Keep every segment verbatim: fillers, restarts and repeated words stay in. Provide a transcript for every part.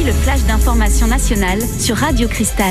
le flash d'information nationale sur Radio Cristal.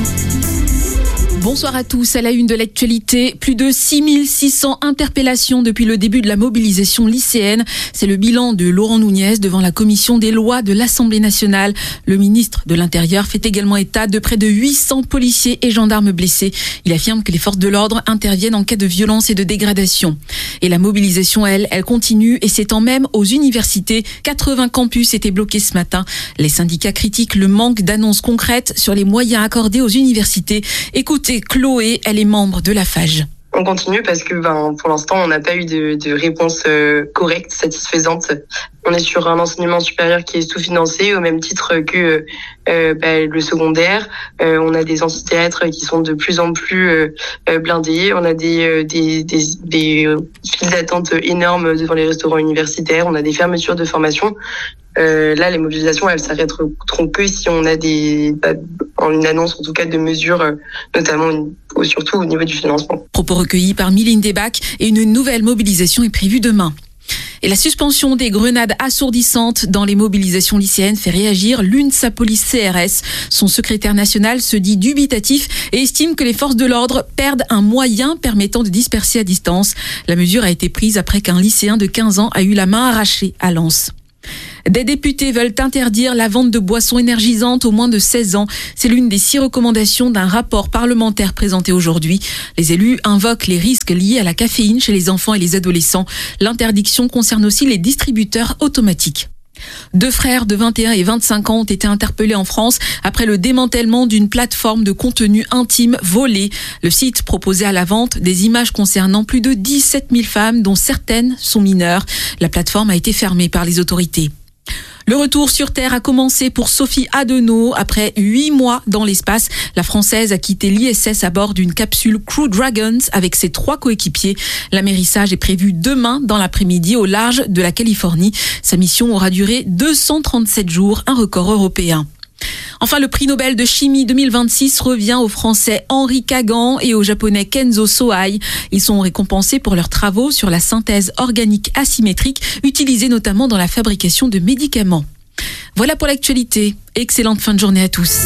Bonsoir à tous. À la une de l'actualité, plus de six mille six cents interpellations depuis le début de la mobilisation lycéenne. C'est le bilan de Laurent Nunez devant la commission des lois de l'Assemblée nationale. Le ministre de l'Intérieur fait également état de près de huit cents policiers et gendarmes blessés. Il affirme que les forces de l'ordre interviennent en cas de violence et de dégradation. Et la mobilisation, elle, elle continue et s'étend même aux universités. quatre-vingts campus étaient bloqués ce matin. Les syndicats critiquent le manque d'annonces concrètes sur les moyens accordés aux universités. Écoutez Chloé, elle est membre de la F A G. On continue parce que ben, pour l'instant, on n'a pas eu de, de réponse euh, correcte, satisfaisante. On est sur un enseignement supérieur qui est sous-financé au même titre que euh, bah, le secondaire. Euh, on a des amphithéâtres qui sont de plus en plus euh, blindés. On a des, euh, des, des, des euh, files d'attente énormes devant les restaurants universitaires. On a des fermetures de formation. Euh, là, les mobilisations, elles s'arrêteront que si on a des, bah, une annonce, en tout cas, de mesures, euh, notamment, ou surtout au niveau du financement. Propos recueillis par Mylène Debac et une nouvelle mobilisation est prévue demain. Et la suspension des grenades assourdissantes dans les mobilisations lycéennes fait réagir l'UNSA Police C R S. Son secrétaire national se dit dubitatif et estime que les forces de l'ordre perdent un moyen permettant de disperser à distance. La mesure a été prise après qu'un lycéen de quinze ans a eu la main arrachée à Lens. Des députés veulent interdire la vente de boissons énergisantes aux moins de seize ans. C'est l'une des six recommandations d'un rapport parlementaire présenté aujourd'hui. Les élus invoquent les risques liés à la caféine chez les enfants et les adolescents. L'interdiction concerne aussi les distributeurs automatiques. Deux frères de vingt et un et vingt-cinq ans ont été interpellés en France après le démantèlement d'une plateforme de contenu intime volée. Le site proposait à la vente des images concernant plus de dix-sept mille femmes, dont certaines sont mineures. La plateforme a été fermée par les autorités. Le retour sur Terre a commencé pour Sophie Adenau. Après huit mois dans l'espace, la Française a quitté l'I S S à bord d'une capsule Crew Dragons avec ses trois coéquipiers. L'amérissage est prévu demain dans l'après-midi au large de la Californie. Sa mission aura duré deux cent trente-sept jours, un record européen. Enfin, le prix Nobel de chimie deux mille vingt-six revient au Français Henri Kagan et au Japonais Kenzo Sohei. Ils sont récompensés pour leurs travaux sur la synthèse organique asymétrique, utilisée notamment dans la fabrication de médicaments. Voilà pour l'actualité. Excellente fin de journée à tous.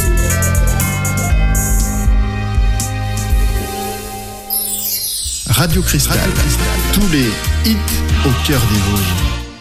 Radio Cristal, tous les hits au cœur des Vosges.